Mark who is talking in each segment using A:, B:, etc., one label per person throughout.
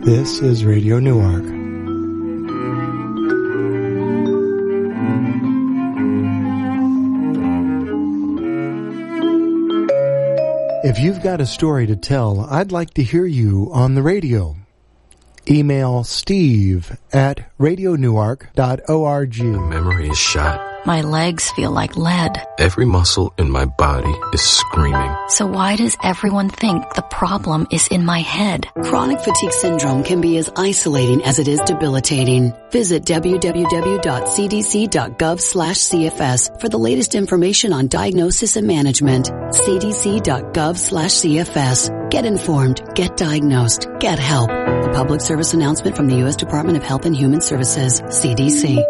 A: This is Radio Newark. If you've got a story to tell, I'd like to hear you on the radio. Email steve@radionewark.org.
B: Memory is shot.
C: My legs feel like lead.
B: Every muscle in my body is screaming.
C: So why does everyone think the problem is in my head?
D: Chronic fatigue syndrome can be as isolating as it is debilitating. Visit www.cdc.gov/CFS for the latest information on diagnosis and management. cdc.gov/CFS. Get informed, get diagnosed, get help. A public service announcement from the U.S. Department of Health and Human Services, CDC.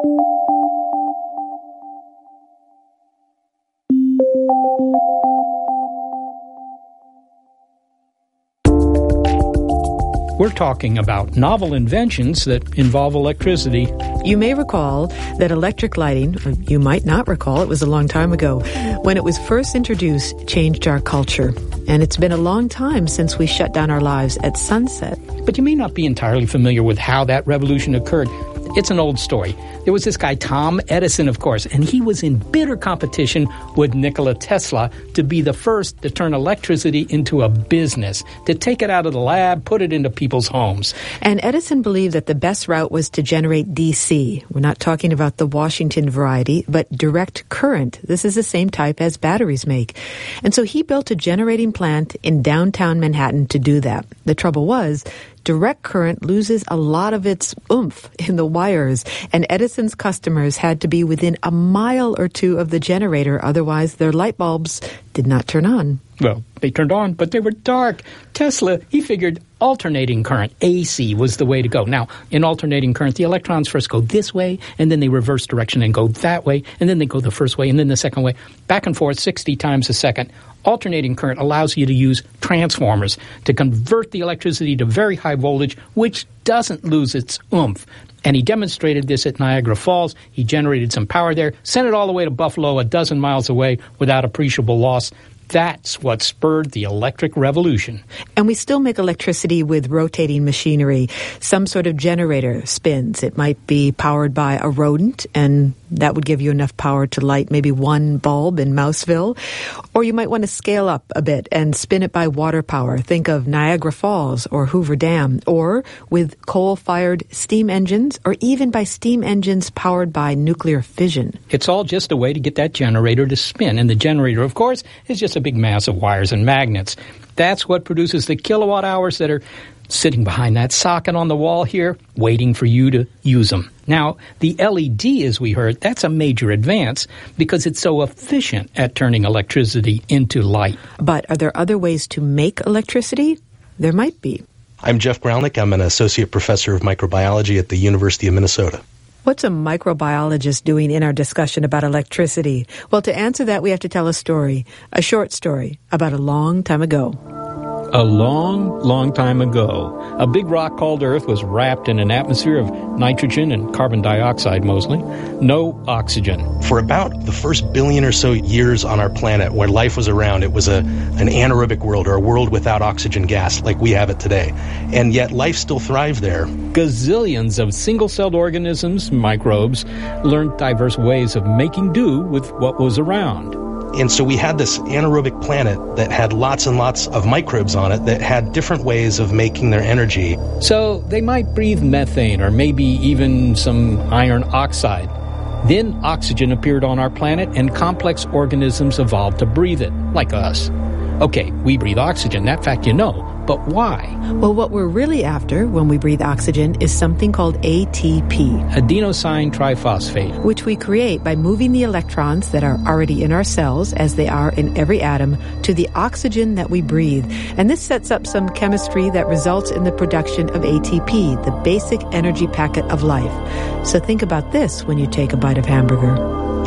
E: We're talking about novel inventions that involve electricity.
F: You may recall that electric lighting, or you might not recall, it was a long time ago, when it was first introduced, changed our culture. And it's been a long time since we shut down our lives at sunset.
E: But you may not be entirely familiar with how that revolution occurred. It's an old story. There was this guy, Tom Edison, of course, and he was in bitter competition with Nikola Tesla to be the first to turn electricity into a business, to take it out of the lab, put it into people's homes.
F: And Edison believed that the best route was to generate DC. We're not talking about the Washington variety, but direct current. This is the same type as batteries make. And so he built a generating plant in downtown Manhattan to do that. The trouble was, direct current loses a lot of its oomph in the wires, and Edison's customers had to be within a mile or two of the generator, otherwise their light bulbs did not turn on.
E: Well, they turned on, but they were dark. Tesla, he figured alternating current, AC, was the way to go. Now, in alternating current, the electrons first go this way, and then they reverse direction and go that way, and then they go the first way, and then the second way, back and forth 60 times a second. Alternating current allows you to use transformers to convert the electricity to very high voltage, which doesn't lose its oomph. And he demonstrated this at Niagara Falls. He generated some power there, sent it all the way to Buffalo, a dozen miles away, without appreciable loss. That's what spurred the electric revolution.
F: And we still make electricity with rotating machinery. Some sort of generator spins. It might be powered by a rodent, and that would give you enough power to light maybe one bulb in Mouseville. Or you might want to scale up a bit and spin it by water power. Think of Niagara Falls or Hoover Dam. Or with coal-fired steam engines, or even by steam engines powered by nuclear fission.
E: It's all just a way to get that generator to spin. And the generator, of course, is just a big mass of wires and magnets. That's what produces the kilowatt hours that are sitting behind that socket on the wall here, waiting for you to use them. Now, the LED, as we heard, that's a major advance because it's so efficient at turning electricity into light.
F: But are there other ways to make electricity? There might be.
G: I'm Jeff Gralnick. I'm an associate professor of microbiology at the University of Minnesota.
F: What's a microbiologist doing in our discussion about electricity? Well, to answer that, we have to tell a story, a short story, about a long time ago.
E: A long, long time ago, a big rock called Earth was wrapped in an atmosphere of nitrogen and carbon dioxide mostly. No oxygen.
G: For about the first billion or so years on our planet where life was around, it was an anaerobic world, or a world without oxygen gas like we have it today. And yet life still thrived there.
E: Gazillions of single-celled organisms, microbes, learned diverse ways of making do with what was around.
G: And so we had this anaerobic planet that had lots and lots of microbes on it that had different ways of making their energy.
E: So they might breathe methane or maybe even some iron oxide. Then oxygen appeared on our planet and complex organisms evolved to breathe it, like us. Okay, we breathe oxygen, that fact you know. But why?
F: Well, what we're really after when we breathe oxygen is something called ATP.
E: Adenosine triphosphate.
F: Which we create by moving the electrons that are already in our cells, as they are in every atom, to the oxygen that we breathe. And this sets up some chemistry that results in the production of ATP, the basic energy packet of life. So think about this when you take a bite of hamburger.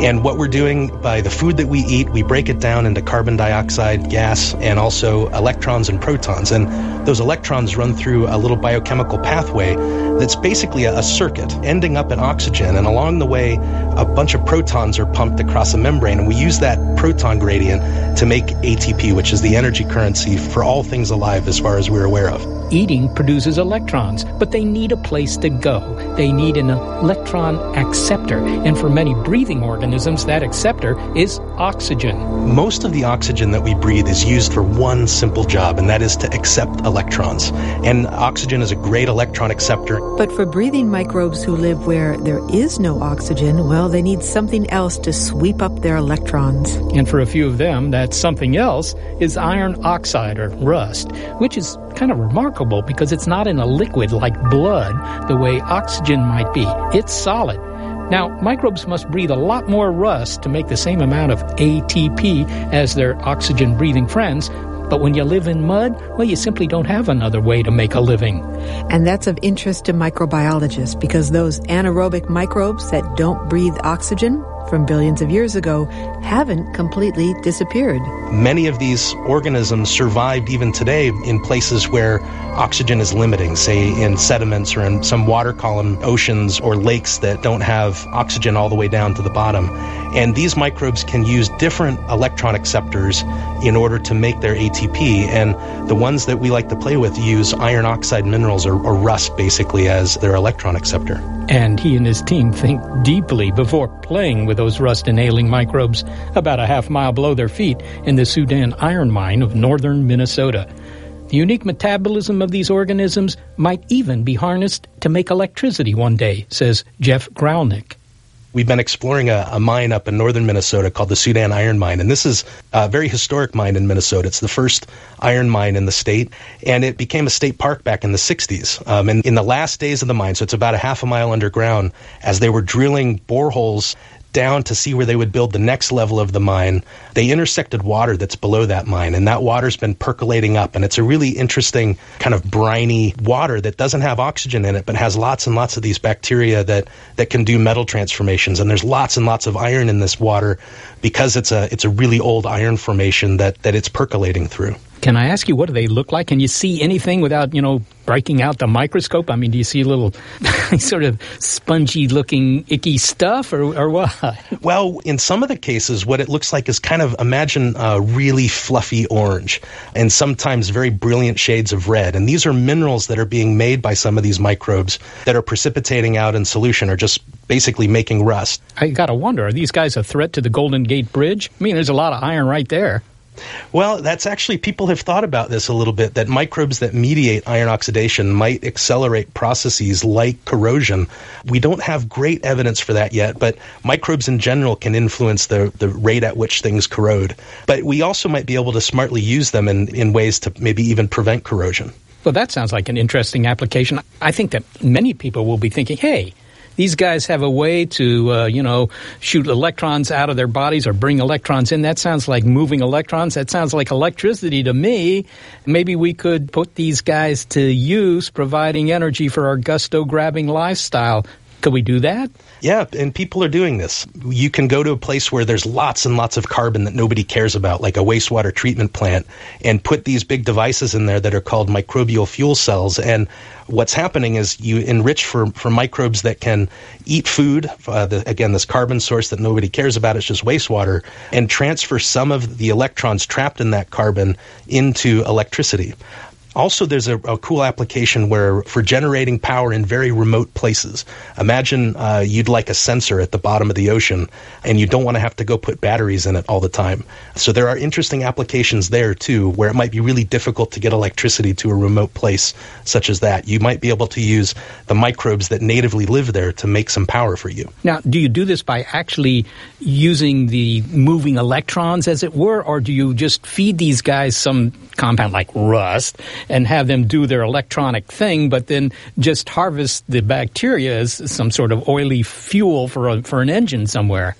G: And what we're doing by the food that we eat, we break it down into carbon dioxide, gas, and also electrons and protons. And those electrons run through a little biochemical pathway that's basically a circuit ending up in oxygen. And along the way, a bunch of protons are pumped across a membrane. And we use that proton gradient to make ATP, which is the energy currency for all things alive as far as we're aware of.
E: Eating produces electrons, but they need a place to go. They need an electron acceptor. And for many breathing organisms, that acceptor is oxygen.
G: Most of the oxygen that we breathe is used for one simple job, and that is to accept electrons. And oxygen is a great electron acceptor.
F: But for breathing microbes who live where there is no oxygen, well, they need something else to sweep up their electrons.
E: And for a few of them, that something else is iron oxide, or rust, which is kind of remarkable because it's not in a liquid like blood the way oxygen might be. It's solid. Now, microbes must breathe a lot more rust to make the same amount of ATP as their oxygen-breathing friends. But when you live in mud, well, you simply don't have another way to make a living.
F: And that's of interest to microbiologists because those anaerobic microbes that don't breathe oxygen from billions of years ago haven't completely disappeared.
G: Many of these organisms survived even today in places where oxygen is limiting, say in sediments or in some water column oceans or lakes that don't have oxygen all the way down to the bottom. And these microbes can use different electron acceptors in order to make their ATP. And the ones that we like to play with use iron oxide minerals or rust basically as their electron acceptor.
E: And he and his team think deeply before playing with those rust-inhaling microbes about a half-mile below their feet in the Sudan iron mine of northern Minnesota. The unique metabolism of these organisms might even be harnessed to make electricity one day, says Jeff Gralnick.
G: We've been exploring a mine up in northern Minnesota called the Sudan Iron Mine, and this is a very historic mine in Minnesota. It's the first iron mine in the state, and it became a state park back in the 60s. And in the last days of the mine, so it's about a half a mile underground, as they were drilling boreholes down to see where they would build the next level of the mine, they intersected water that's below that mine, and that water's been percolating up, and it's a really interesting kind of briny water that doesn't have oxygen in it, but has lots and lots of these bacteria that can do metal transformations, and there's lots and lots of iron in this water because it's a really old iron formation that it's percolating through.
E: Can I ask you, what do they look like? Can you see anything without, breaking out the microscope? I mean, do you see a little sort of spongy-looking, icky stuff, or what?
G: Well, in some of the cases, what it looks like is kind of, imagine a really fluffy orange and sometimes very brilliant shades of red. And these are minerals that are being made by some of these microbes that are precipitating out in solution or just basically making rust.
E: I got to wonder, are these guys a threat to the Golden Gate Bridge? I mean, there's a lot of iron right there.
G: Well, that's actually, people have thought about this a little bit, that microbes that mediate iron oxidation might accelerate processes like corrosion. We don't have great evidence for that yet, but microbes in general can influence the rate at which things corrode. But we also might be able to smartly use them in ways to maybe even prevent corrosion.
E: Well, that sounds like an interesting application. I think that many people will be thinking, hey, these guys have a way to, shoot electrons out of their bodies or bring electrons in. That sounds like moving electrons. That sounds like electricity to me. Maybe we could put these guys to use providing energy for our gusto-grabbing lifestyle. Could we do that?
G: Yeah, and people are doing this. You can go to a place where there's lots and lots of carbon that nobody cares about, like a wastewater treatment plant, and put these big devices in there that are called microbial fuel cells. And what's happening is you enrich for microbes that can eat food, again, this carbon source that nobody cares about, it's just wastewater, and transfer some of the electrons trapped in that carbon into electricity. Also, there's a cool application where for generating power in very remote places. Imagine you'd like a sensor at the bottom of the ocean, and you don't want to have to go put batteries in it all the time. So there are interesting applications there, too, where it might be really difficult to get electricity to a remote place such as that. You might be able to use the microbes that natively live there to make some power for you.
E: Now, do you do this by actually using the moving electrons, as it were, or do you just feed these guys some compound like rust and have them do their electronic thing, but then just harvest the bacteria as some sort of oily fuel for an engine somewhere?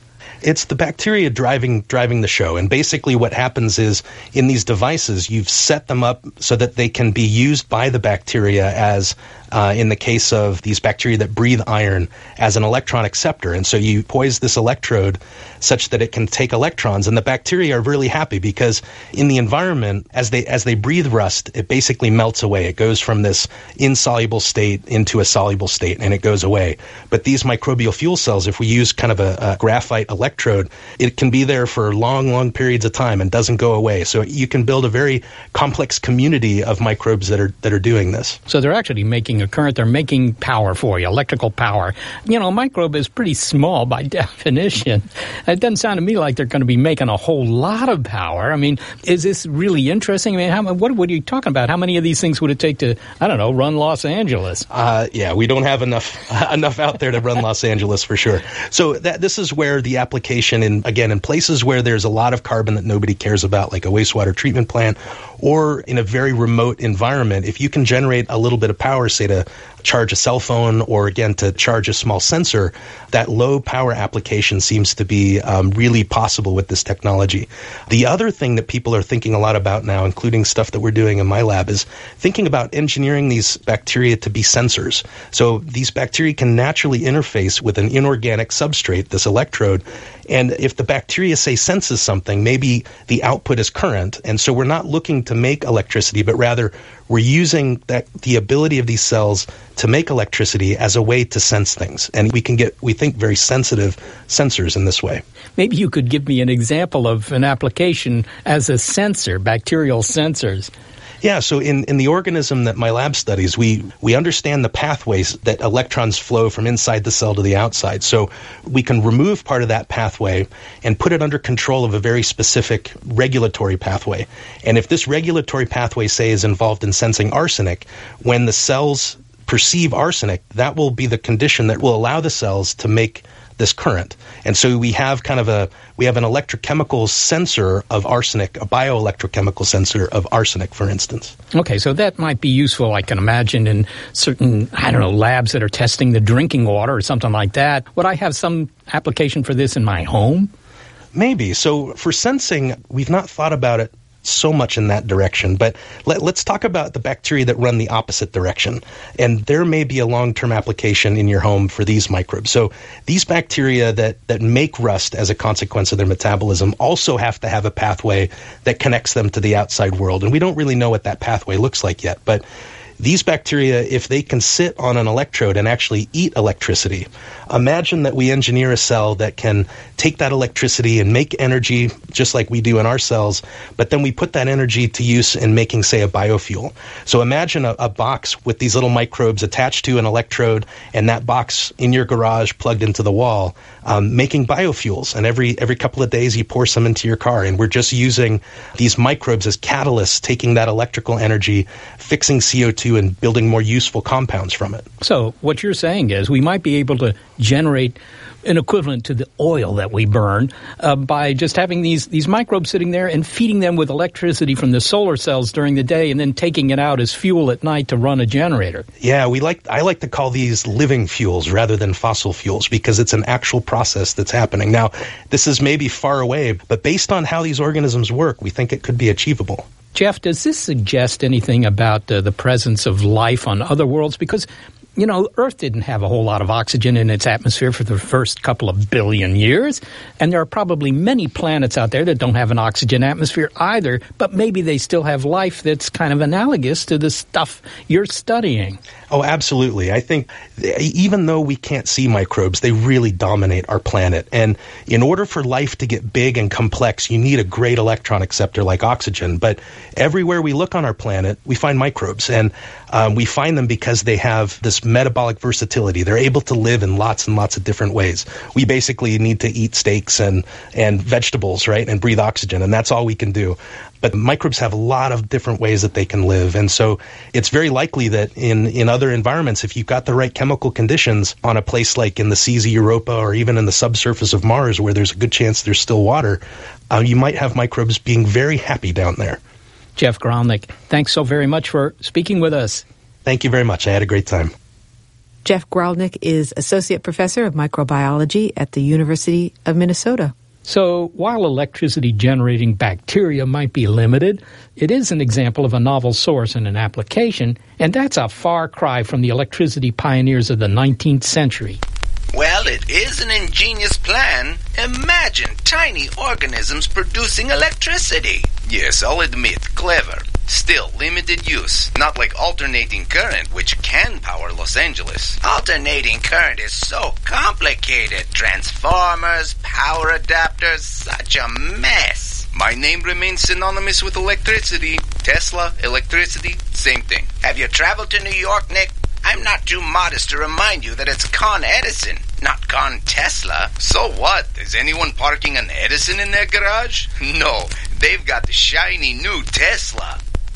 G: It's the bacteria driving the show. And basically what happens is in these devices, you've set them up so that they can be used by the bacteria as, in the case of these bacteria that breathe iron, as an electron acceptor. And so you poise this electrode such that it can take electrons. And the bacteria are really happy because in the environment, as they breathe rust, it basically melts away. It goes from this insoluble state into a soluble state, and it goes away. But these microbial fuel cells, if we use kind of a graphite electrode, it can be there for long, long periods of time and doesn't go away. So you can build a very complex community of microbes that are doing this.
E: So they're actually making a current. They're making power for you, electrical power. You know, a microbe is pretty small by definition. It doesn't sound to me like they're going to be making a whole lot of power. I mean, is this really interesting? I mean, what are you talking about? How many of these things would it take to, I don't know, run Los Angeles?
G: Yeah, we don't have enough out there to run Los Angeles for sure. So this is where the application, in places where there's a lot of carbon that nobody cares about, like a wastewater treatment plant, or in a very remote environment, if you can generate a little bit of power, say to charge a cell phone or, again, to charge a small sensor, that low power application seems to be really possible with this technology. The other thing that people are thinking a lot about now, including stuff that we're doing in my lab, is thinking about engineering these bacteria to be sensors. So these bacteria can naturally interface with an inorganic substrate, this electrode, and if the bacteria, say, senses something, maybe the output is current, and so we're not looking to make electricity, but rather we're using the ability of these cells to make electricity as a way to sense things. And we can get, we think, very sensitive sensors in this way.
E: Maybe you could give me an example of an application as a sensor, bacterial sensors.
G: Yeah, so in the organism that my lab studies, we understand the pathways that electrons flow from inside the cell to the outside. So we can remove part of that pathway and put it under control of a very specific regulatory pathway. And if this regulatory pathway, say, is involved in sensing arsenic, when the cells perceive arsenic, that will be the condition that will allow the cells to make this current. And so we have an electrochemical sensor of arsenic, a bioelectrochemical sensor of arsenic, for instance.
E: Okay, so that might be useful, I can imagine, in certain, labs that are testing the drinking water or something like that. Would I have some application for this in my home?
G: Maybe. So for sensing, we've not thought about it so much in that direction, but let's talk about the bacteria that run the opposite direction. And there may be a long-term application in your home for these microbes. So these bacteria that make rust as a consequence of their metabolism also have to have a pathway that connects them to the outside world. And we don't really know what that pathway looks like yet, but these bacteria, if they can sit on an electrode and actually eat electricity, imagine that we engineer a cell that can take that electricity and make energy just like we do in our cells, but then we put that energy to use in making, say, a biofuel. So imagine a box with these little microbes attached to an electrode and that box in your garage plugged into the wall, making biofuels. And every couple of days you pour some into your car, and we're just using these microbes as catalysts, taking that electrical energy, fixing CO2, and building more useful compounds from it.
E: So what you're saying is we might be able to generate an equivalent to the oil that we burn by just having these microbes sitting there and feeding them with electricity from the solar cells during the day and then taking it out as fuel at night to run a generator.
G: Yeah, I like to call these living fuels rather than fossil fuels because it's an actual process that's happening. Now, this is maybe far away, but based on how these organisms work, we think it could be achievable.
E: Jeff, does this suggest anything about the presence of life on other worlds? Because, Earth didn't have a whole lot of oxygen in its atmosphere for the first couple of billion years, and there are probably many planets out there that don't have an oxygen atmosphere either, but maybe they still have life that's kind of analogous to the stuff you're studying.
G: Oh, absolutely. I think even though we can't see microbes, they really dominate our planet. And in order for life to get big and complex, you need a great electron acceptor like oxygen. But everywhere we look on our planet, we find microbes. And we find them because they have this metabolic versatility. They're able to live in lots and lots of different ways. We basically need to eat steaks and vegetables, right, and breathe oxygen, and that's all we can do. But microbes have a lot of different ways that they can live. And so it's very likely that in other environments, if you've got the right chemical conditions on a place like in the seas of Europa or even in the subsurface of Mars where there's a good chance there's still water, you might have microbes being very happy down there.
E: Jeff Gralnick, thanks so very much for speaking with us.
G: Thank you very much. I had a great time.
F: Jeff Gralnick is Associate Professor of Microbiology at the University of Minnesota.
E: So while electricity-generating bacteria might be limited, it is an example of a novel source and an application, and that's a far cry from the electricity pioneers of the 19th century.
H: Well, it is an ingenious plan. Imagine tiny organisms producing electricity. Yes, I'll admit, clever. Still, limited use. Not like alternating current, which can power Los Angeles. Alternating current is so complicated. Transformers, power adapters, such a mess. My name remains synonymous with electricity. Tesla, electricity, same thing. Have you traveled to New York, Nick? I'm not too modest to remind you that it's Con Edison, not Con Tesla. So what? Is anyone parking an Edison in their garage? No, they've got the shiny new Tesla.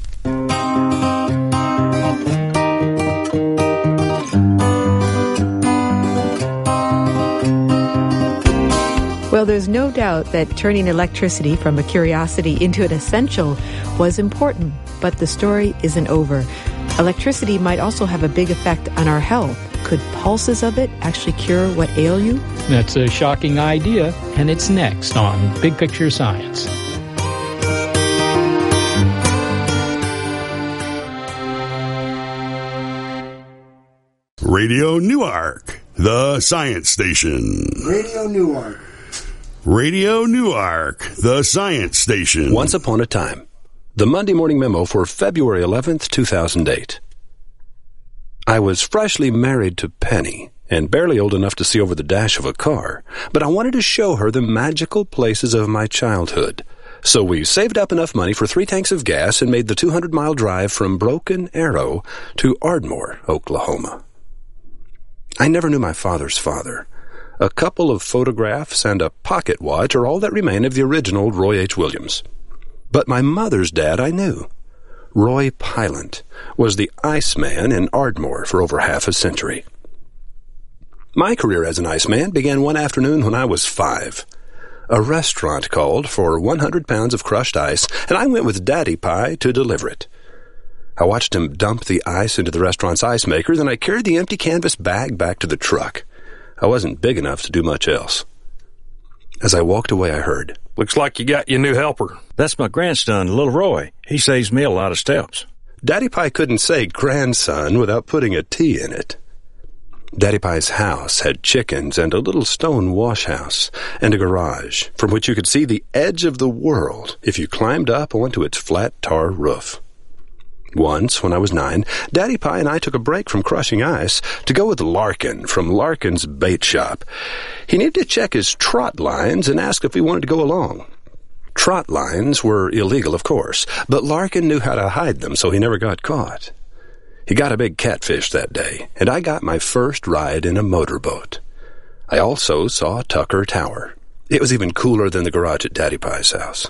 F: Well, there's no doubt that turning electricity from a curiosity into an essential was important, but the story isn't over. Electricity might also have a big effect on our health. Could pulses of it actually cure what ail you?
E: That's a shocking idea, and it's next on Big Picture Science.
I: Radio Newark, the science station.
A: Radio Newark.
I: Radio Newark, the science station.
B: Once upon a time. The Monday Morning Memo for February 11th, 2008. I was freshly married to Penny and barely old enough to see over the dash of a car, but I wanted to show her the magical places of my childhood. So we saved up enough money for 3 tanks of gas and made the 200-mile drive from Broken Arrow to Ardmore, Oklahoma. I never knew my father's father. A couple of photographs and a pocket watch are all that remain of the original Roy H. Williams. But my mother's dad I knew. Roy Pylant was the Iceman in Ardmore for over half a century. My career as an Iceman began one afternoon when I was 5. A restaurant called for 100 pounds of crushed ice, and I went with Daddy Pie to deliver it. I watched him dump the ice into the restaurant's ice maker, then I carried the empty canvas bag back to the truck. I wasn't big enough to do much else. As I walked away, I heard,
J: "Looks like you got your new helper." "That's my grandson, little Roy. He saves me a lot of steps."
B: Daddy Pie couldn't say grandson without putting a T in it. Daddy Pie's house had chickens and a little stone wash house and a garage from which you could see the edge of the world if you climbed up onto its flat tar roof. Once, when I was 9, Daddy Pie and I took a break from crushing ice to go with Larkin from Larkin's bait shop. He needed to check his trot lines and asked if we wanted to go along. Trot lines were illegal, of course, but Larkin knew how to hide them, so he never got caught. He got a big catfish that day, and I got my first ride in a motorboat. I also saw Tucker Tower. It was even cooler than the garage at Daddy Pie's house.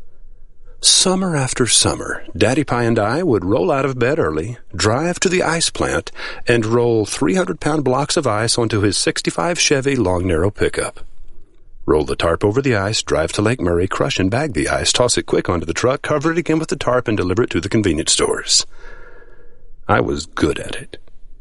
B: Summer after summer, Daddy Pie and I would roll out of bed early, drive to the ice plant, and roll 300-pound blocks of ice onto his 65 Chevy long narrow pickup. Roll the tarp over the ice, drive to Lake Murray, crush and bag the ice, toss it quick onto the truck, cover it again with the tarp, and deliver it to the convenience stores. I was good at it.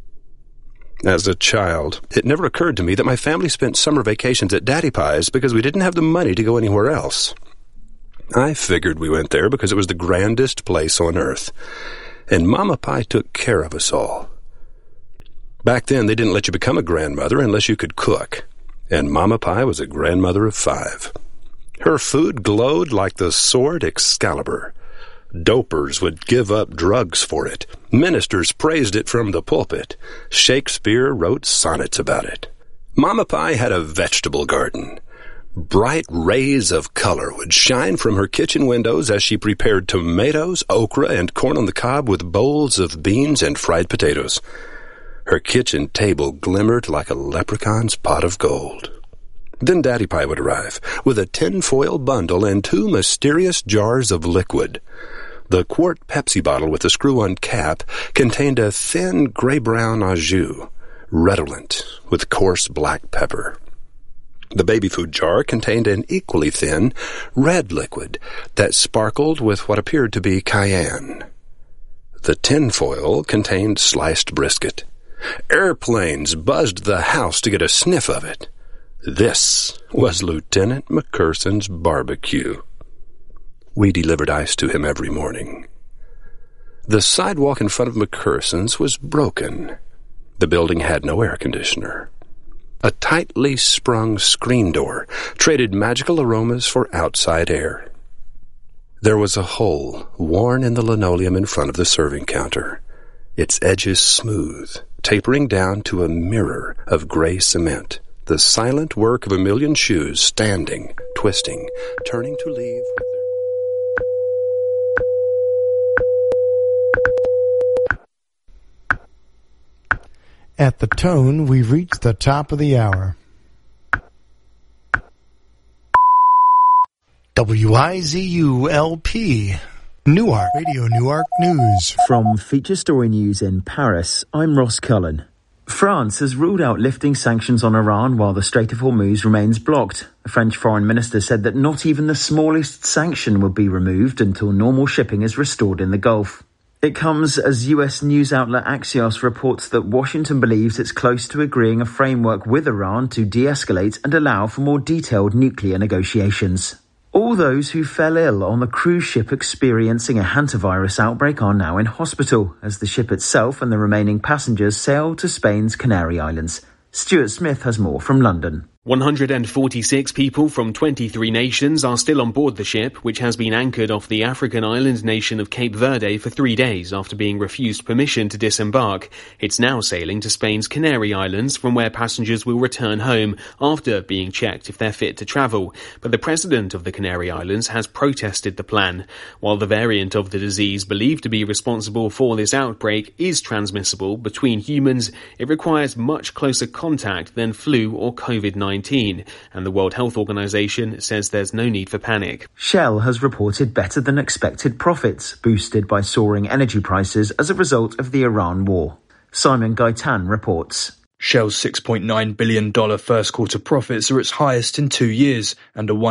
B: As a child, it never occurred to me that my family spent summer vacations at Daddy Pie's because we didn't have the money to go anywhere else. I figured we went there because it was the grandest place on earth, and Mama Pie took care of us all. Back then, they didn't let you become a grandmother unless you could cook, and Mama Pie was a grandmother of 5. Her food glowed like the sword Excalibur. Dopers would give up drugs for it. Ministers praised it from the pulpit. Shakespeare wrote sonnets about it. Mama Pie had a vegetable garden. Bright rays of color would shine from her kitchen windows as she prepared tomatoes, okra, and corn on the cob with bowls of beans and fried potatoes. Her kitchen table glimmered like a leprechaun's pot of gold. Then Daddy Pie would arrive with a tinfoil bundle and 2 mysterious jars of liquid. The quart Pepsi bottle with the screw-on cap contained a thin gray-brown au jus, redolent with coarse black pepper. The baby food jar contained an equally thin, red liquid that sparkled with what appeared to be cayenne. The tinfoil contained sliced brisket. Airplanes buzzed the house to get a sniff of it. This was Lieutenant McCurson's barbecue. We delivered ice to him every morning. The sidewalk in front of McCurson's was broken. The building had no air conditioner. A tightly sprung screen door traded magical aromas for outside air. There was a hole worn in the linoleum in front of the serving counter, its edges smooth, tapering down to a mirror of gray cement, the silent work of a million shoes standing, twisting, turning to leave with their...
A: At the tone, we've reached the top of the hour. WIZU-LP, Newark, Radio Newark News.
K: From Feature Story News in Paris, I'm Ross Cullen. France has ruled out lifting sanctions on Iran while the Strait of Hormuz remains blocked. The French foreign minister said that not even the smallest sanction will be removed until normal shipping is restored in the Gulf. It comes as US news outlet Axios reports that Washington believes it's close to agreeing a framework with Iran to de-escalate and allow for more detailed nuclear negotiations. All those who fell ill on the cruise ship experiencing a hantavirus outbreak are now in hospital, as the ship itself and the remaining passengers sail to Spain's Canary Islands. Stuart Smith has more from London.
L: 146 people from 23 nations are still on board the ship, which has been anchored off the African island nation of Cape Verde for 3 days after being refused permission to disembark. It's now sailing to Spain's Canary Islands, from where passengers will return home after being checked if they're fit to travel. But the president of the Canary Islands has protested the plan. While the variant of the disease believed to be responsible for this outbreak is transmissible between humans, it requires much closer contact than flu or COVID-19. And the World Health Organization says there's no need for panic.
K: Shell has reported better than expected profits, boosted by soaring energy prices as a result of the Iran war. Simon Gaitan reports.
M: Shell's $6.9 billion first quarter profits are its highest in 2 years, and a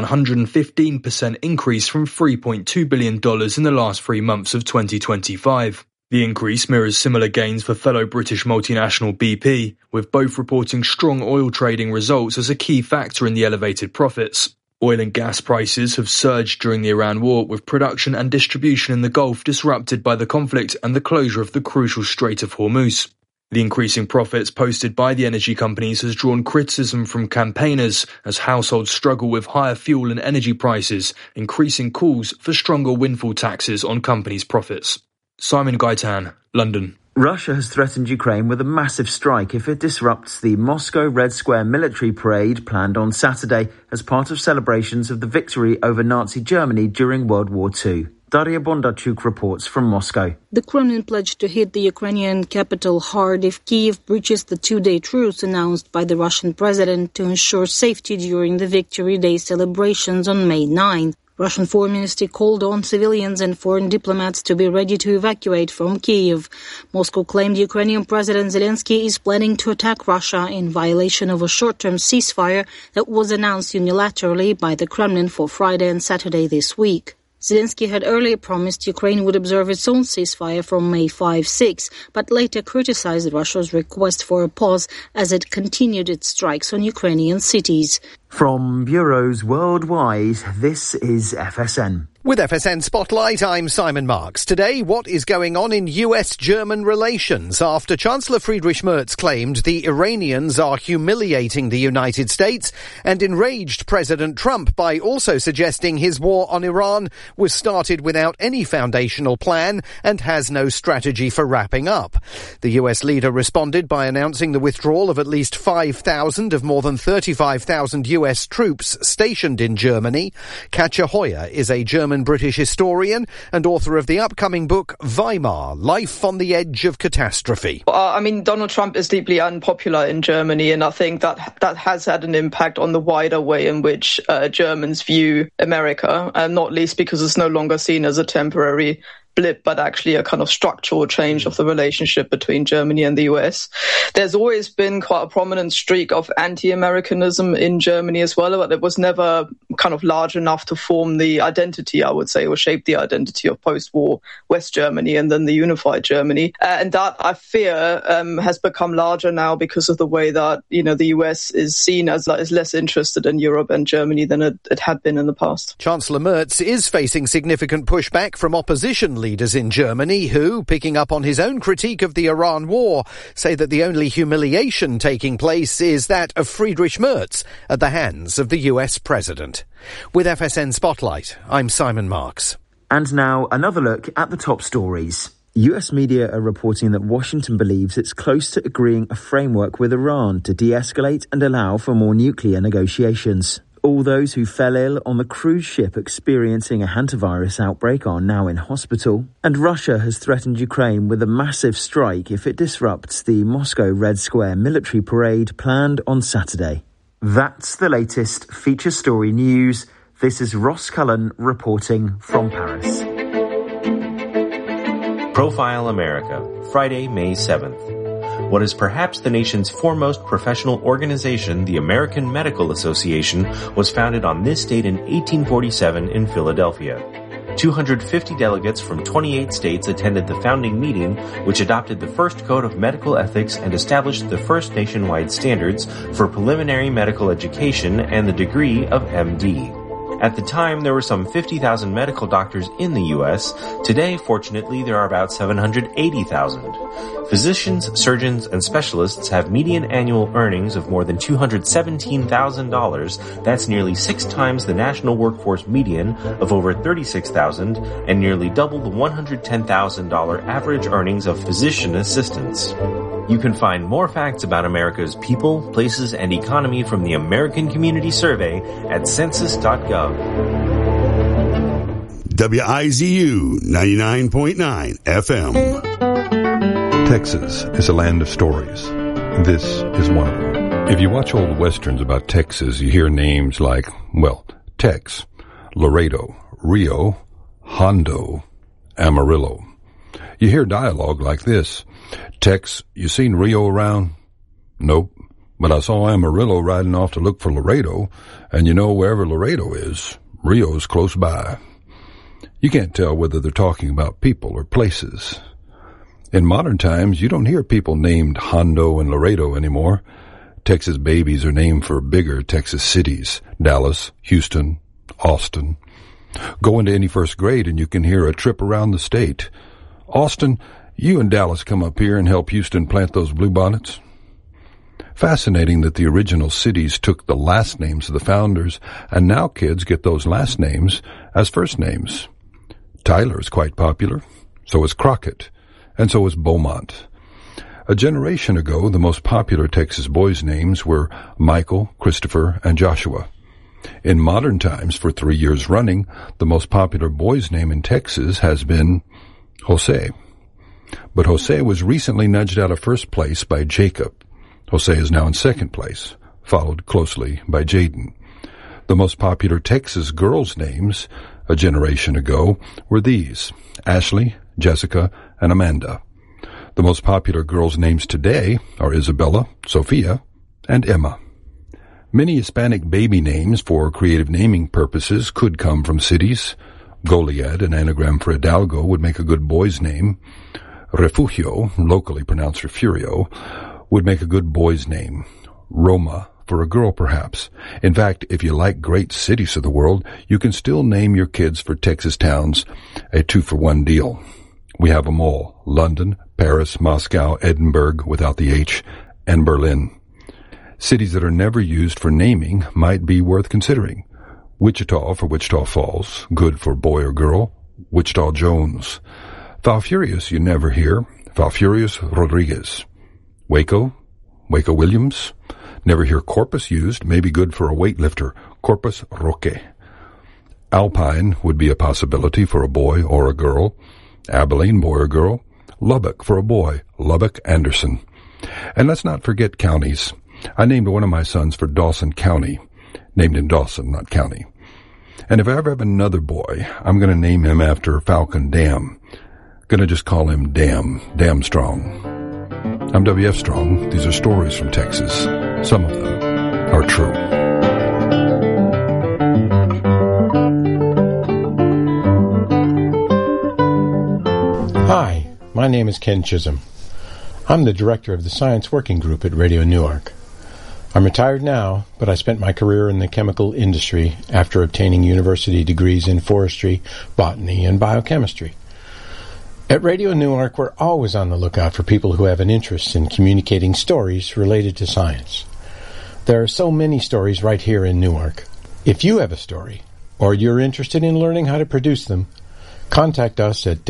M: 115% increase from $3.2 billion in the last 3 months of 2025. The increase mirrors similar gains for fellow British multinational BP, with both reporting strong oil trading results as a key factor in the elevated profits. Oil and gas prices have surged during the Iran war, with production and distribution in the Gulf disrupted by the conflict and the closure of the crucial Strait of Hormuz. The increasing profits posted by the energy companies has drawn criticism from campaigners as households struggle with higher fuel and energy prices, increasing calls for stronger windfall taxes on companies' profits. Simon Gaitan, London.
K: Russia has threatened Ukraine with a massive strike if it disrupts the Moscow Red Square military parade planned on Saturday as part of celebrations of the victory over Nazi Germany during World War II. Daria Bondarchuk reports from Moscow.
N: The Kremlin pledged to hit the Ukrainian capital hard if Kyiv breaches the 2-day truce announced by the Russian president to ensure safety during the Victory Day celebrations on May 9. Russian Foreign Ministry called on civilians and foreign diplomats to be ready to evacuate from Kyiv. Moscow claimed Ukrainian President Zelensky is planning to attack Russia in violation of a short-term ceasefire that was announced unilaterally by the Kremlin for Friday and Saturday this week. Zelensky had earlier promised Ukraine would observe its own ceasefire from May 5-6, but later criticized Russia's request for a pause as it continued its strikes on Ukrainian cities.
K: From bureaus worldwide, this is FSN.
O: With FSN Spotlight, I'm Simon Marks. Today, what is going on in US-German relations after Chancellor Friedrich Merz claimed the Iranians are humiliating the United States and enraged President Trump by also suggesting his war on Iran was started without any foundational plan and has no strategy for wrapping up. The US leader responded by announcing the withdrawal of at least 5,000 of more than 35,000 US troops stationed in Germany. Katja Hoyer is a German-British historian and author of the upcoming book Weimar, Life on the Edge of Catastrophe.
P: Donald Trump is deeply unpopular in Germany, and I think that has had an impact on the wider way in which Germans view America, and not least because it's no longer seen as a temporary blip, but actually a kind of structural change of the relationship between Germany and the US. There's always been quite a prominent streak of anti-Americanism in Germany as well, but it was never kind of large enough to form the identity, I would say, or shape the identity of post-war West Germany and then the unified Germany. And that, I fear, has become larger now because of the way that, the US is seen as less interested in Europe and Germany than it had been in the past.
O: Chancellor Merz is facing significant pushback from opposition leaders in Germany who, picking up on his own critique of the Iran war, say that the only humiliation taking place is that of Friedrich Merz at the hands of the US president. With FSN Spotlight, I'm Simon Marks.
K: And now another look at the top stories. US media are reporting that Washington believes it's close to agreeing a framework with Iran to de-escalate and allow for more nuclear negotiations. All those who fell ill on the cruise ship experiencing a hantavirus outbreak are now in hospital. And Russia has threatened Ukraine with a massive strike if it disrupts the Moscow Red Square military parade planned on Saturday. That's the latest feature story news. This is Ross Cullen reporting from Paris.
Q: Profile America, Friday, May 7th. What is perhaps the nation's foremost professional organization, the American Medical Association, was founded on this date in 1847 in Philadelphia. 250 delegates from 28 states attended the founding meeting, which adopted the first code of medical ethics and established the first nationwide standards for preliminary medical education and the degree of MD. At the time, there were some 50,000 medical doctors in the U.S. Today, fortunately, there are about 780,000. Physicians, surgeons, and specialists have median annual earnings of more than $217,000. That's nearly 6 times the national workforce median of over $36,000 and nearly double the $110,000 average earnings of physician assistants. You can find more facts about America's people, places, and economy from the American Community Survey at census.gov.
I: WIZU 99.9 FM.
R: Texas is a land of stories. This is one of them. If you watch old westerns about Texas, you hear names like, Tex, Laredo, Rio, Hondo, Amarillo. You hear dialogue like this. Tex, you seen Rio around? Nope. But I saw Amarillo riding off to look for Laredo, and wherever Laredo is, Rio's close by. You can't tell whether they're talking about people or places. In modern times, you don't hear people named Hondo and Laredo anymore. Texas babies are named for bigger Texas cities, Dallas, Houston, Austin. Go into any first grade and you can hear a trip around the state. Austin, you and Dallas come up here and help Houston plant those bluebonnets. Fascinating that the original cities took the last names of the founders, and now kids get those last names as first names. Tyler is quite popular, so is Crockett, and so is Beaumont. A generation ago, the most popular Texas boys' names were Michael, Christopher, and Joshua. In modern times, for 3 years running, the most popular boy's name in Texas has been Jose. But Jose was recently nudged out of first place by Jacob. Jose is now in second place, followed closely by Jaden. The most popular Texas girls' names a generation ago were these: Ashley, Jessica, and Amanda. The most popular girls' names today are Isabella, Sophia, and Emma. Many Hispanic baby names for creative naming purposes could come from cities. Goliad, an anagram for Hidalgo, would make a good boy's name. Refugio, locally pronounced Refugio, would make a good boy's name. Roma, for a girl perhaps. In fact, if you like great cities of the world, you can still name your kids for Texas towns, a 2-for-1 deal. We have them all: London, Paris, Moscow, Edinburgh without the H, and Berlin. Cities that are never used for naming might be worth considering. Wichita for Wichita Falls, good for boy or girl. Wichita Jones. Falfurrius you never hear. Falfurrius Rodriguez. Waco Williams. Never hear Corpus used, may be good for a weightlifter. Corpus Roque. Alpine would be a possibility for a boy or a girl. Abilene, boy or girl. Lubbock for a boy. Lubbock Anderson. And let's not forget counties. I named one of my sons for Dawson County. Named in Dawson, not county. And if I ever have another boy, I'm going to name him after Falcon Dam. Going to just call him Dam Strong. I'm W.F. Strong. These are stories from Texas. Some of them are true.
S: my name is Ken Chisholm. I'm the director of the Science Working Group at Radio Newark. I'm retired now, but I spent my career in the chemical industry after obtaining university degrees in forestry, botany, and biochemistry. At Radio Newark, we're always on the lookout for people who have an interest in communicating stories related to science. There are so many stories right here in Newark. If you have a story, or you're interested in learning how to produce them, contact us at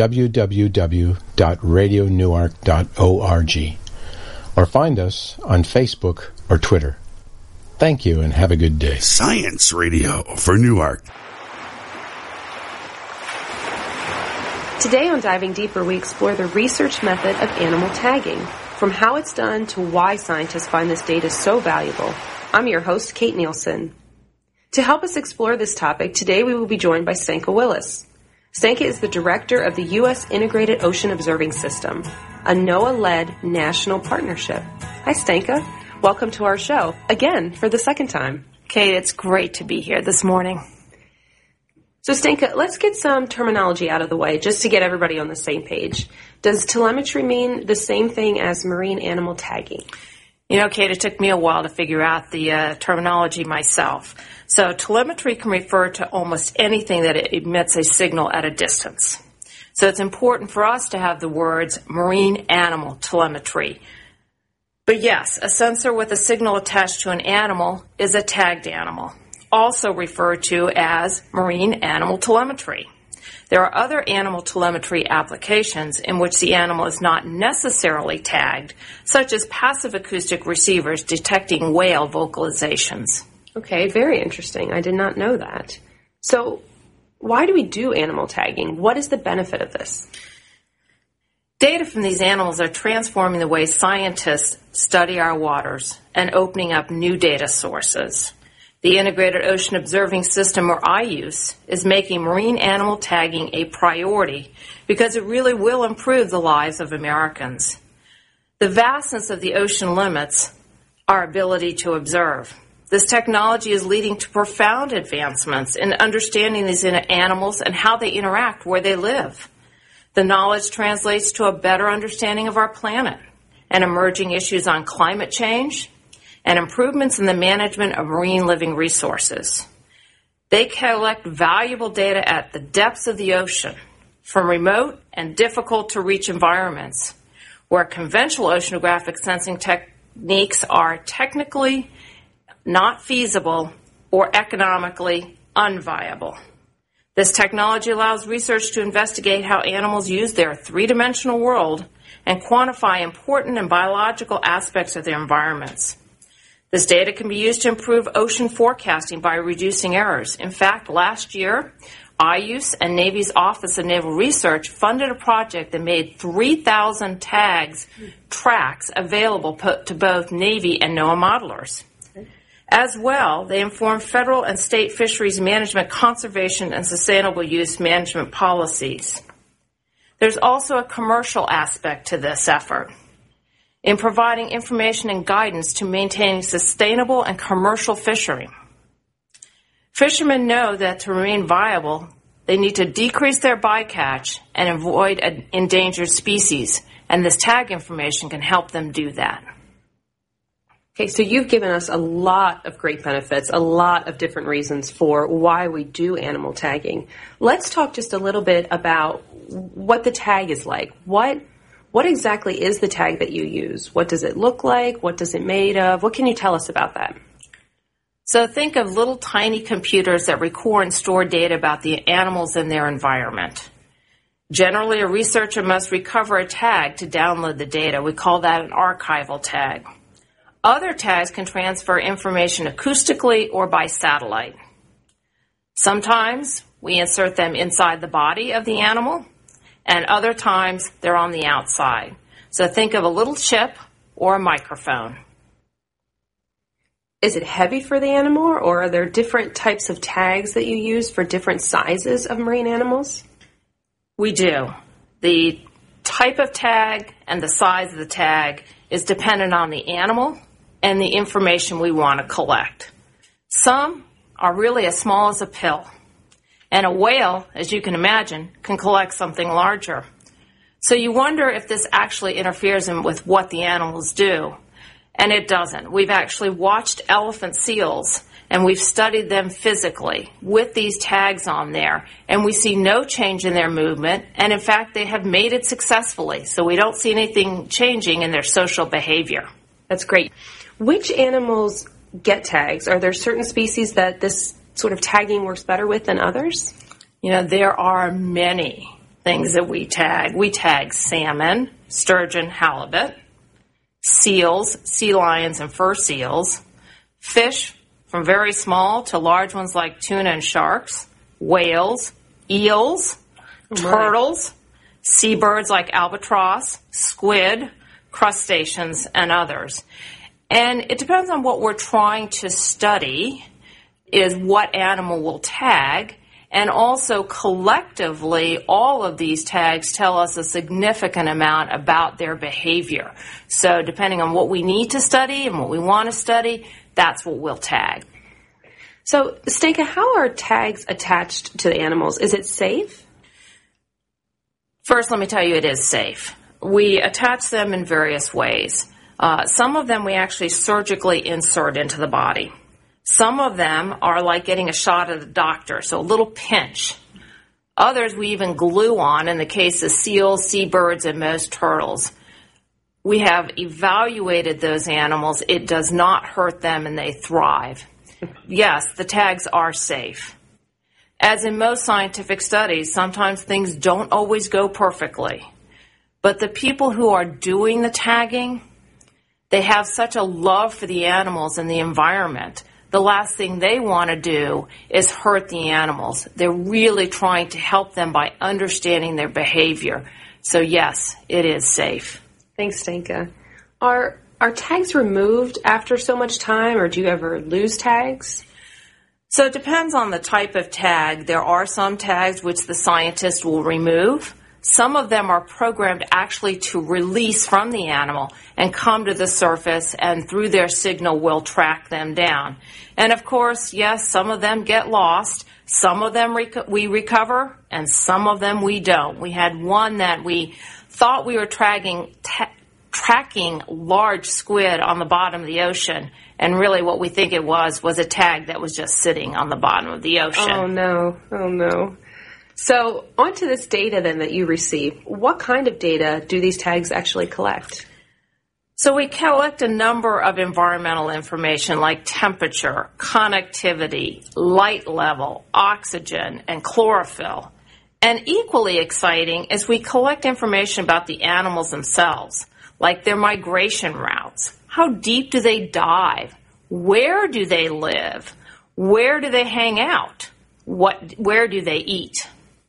S: www.radionewark.org or find us on Facebook or Twitter. Thank you and have a good day.
I: Science Radio for Newark.
T: Today on Diving Deeper, we explore the research method of animal tagging, from how it's done to why scientists find this data so valuable. I'm your host, Kate Nielsen. To help us explore this topic, today we will be joined by Stanka Willis. Stanka is the director of the U.S. Integrated Ocean Observing System, a NOAA-led national partnership. Hi, Stanka. Welcome to our show, again, for the second time.
U: Kate, it's great to be here this morning.
T: So, Stanka, let's get some terminology out of the way, just to get everybody on the same page. Does telemetry mean the same thing as marine animal tagging?
U: You know, Kate, it took me a while to figure out the terminology myself. So telemetry can refer to almost anything that emits a signal at a distance. So it's important for us to have the words marine animal telemetry. But yes, a sensor with a signal attached to an animal is a tagged animal, also referred to as marine animal telemetry. There are other animal telemetry applications in which the animal is not necessarily tagged, such as passive acoustic receivers detecting whale vocalizations.
T: Okay, very interesting. I did not know that. So, why do we do animal tagging? What is the benefit of this?
U: Data from these animals are transforming the way scientists study our waters and opening up new data sources. The Integrated Ocean Observing System, or IOOS, is making marine animal tagging a priority because it really will improve the lives of Americans. The vastness of the ocean limits our ability to observe. This technology is leading to profound advancements in understanding these animals and how they interact where they live. The knowledge translates to a better understanding of our planet and emerging issues on climate change and improvements in the management of marine living resources. They collect valuable data at the depths of the ocean from remote and difficult to reach environments where conventional oceanographic sensing techniques are technically not feasible or economically unviable. This technology allows research to investigate how animals use their three-dimensional world and quantify important and biological aspects of their environments. This data can be used to improve ocean forecasting by reducing errors. In fact, last year, IOOS and Navy's Office of Naval Research funded a project that made 3,000 tracks available to both Navy and NOAA modelers. As well, they informed federal and state fisheries management, conservation, and sustainable use management policies. There's also a commercial aspect to this effort in providing information and guidance to maintaining sustainable and commercial fishing. Fishermen know that to remain viable, they need to decrease their bycatch and avoid endangered species, and this tag information can help them do that.
T: Okay, so you've given us a lot of great benefits, a lot of different reasons for why we do animal tagging. Let's talk just a little bit about what the tag is like. What exactly is the tag that you use? What does it look like? What is it made of? What can you tell us about that?
U: So think of little tiny computers that record and store data about the animals in their environment. Generally, a researcher must recover a tag to download the data. We call that an archival tag. Other tags can transfer information acoustically or by satellite. Sometimes we insert them inside the body of the animal, and other times they're on the outside. So think of a little chip or a microphone.
T: Is it heavy for the animal, or are there different types of tags that you use for different sizes of marine animals?
U: We do. The type of tag and the size of the tag is dependent on the animal and the information we want to collect. Some are really as small as a pill, and a whale, as you can imagine, can collect something larger. So you wonder if this actually interferes with what the animals do. And it doesn't. We've actually watched elephant seals, and we've studied them physically with these tags on there, and we see no change in their movement, and in fact, they have made it successfully. So we don't see anything changing in their social behavior.
T: That's great. Which animals get tags? Are there certain species that this sort of tagging works better with than others?
U: You know, there are many things that we tag. We tag salmon, sturgeon, halibut, seals, sea lions, and fur seals, fish from very small to large ones like tuna and sharks, whales, eels, turtles, seabirds like albatross, squid, crustaceans, and others. And it depends on what we're trying to study, is what animal will tag. And also, collectively, all of these tags tell us a significant amount about their behavior. So depending on what we need to study and what we want to study, that's what we'll tag.
T: So, Stenka, how are tags attached to the animals? Is it safe?
U: First, let me tell you, it is safe. We attach them in various ways. Some of them we actually surgically insert into the body. Some of them are like getting a shot at the doctor, so a little pinch. Others we even glue on in the case of seals, seabirds, and most turtles. We have evaluated those animals. It does not hurt them, and they thrive. Yes, the tags are safe. As in most scientific studies, sometimes things don't always go perfectly. But the people who are doing the tagging, they have such a love for the animals and the environment. The last thing they want to do is hurt the animals. They're really trying to help them by understanding their behavior. So yes, it is safe.
T: Thanks, Stenka. Are tags removed after so much time, or do you ever lose tags?
U: So it depends on the type of tag. There are some tags which the scientist will remove. Some of them are programmed actually to release from the animal and come to the surface, and through their signal will track them down. And of course, yes, some of them get lost. Some of them we recover, and some of them we don't. We had one that we thought we were tracking large squid on the bottom of the ocean, and really what we think it was a tag that was just sitting on the bottom of the ocean.
T: Oh no. So, onto this data then that you receive. What kind of data do these tags actually collect?
U: So we collect a number of environmental information like temperature, connectivity, light level, oxygen, and chlorophyll. And equally exciting is we collect information about the animals themselves, like their migration routes. How deep do they dive? Where do they live? Where do they hang out? Where do they eat?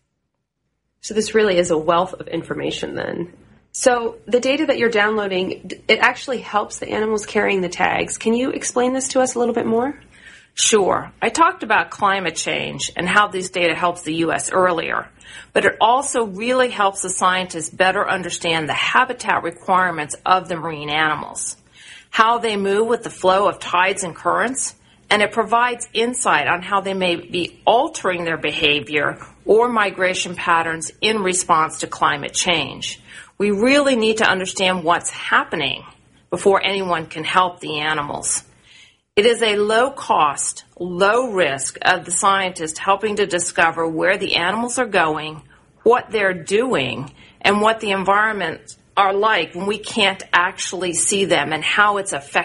T: So this really is a wealth of information then. So the data that you're downloading, it actually helps the animals carrying the tags. Can you explain this to us a little bit more?
U: Sure. I talked about climate change and how this data helps the U.S. earlier, but it also really helps the scientists better understand the habitat requirements of the marine animals, how they move with the flow of tides and currents, and it provides insight on how they may be altering their behavior or migration patterns in response to climate change. We really need to understand what's happening before anyone can help the animals. It is a low cost, low risk of the scientist helping to discover where the animals are going, what they're doing, and what the environments are like when we can't actually see them, and how it's affecting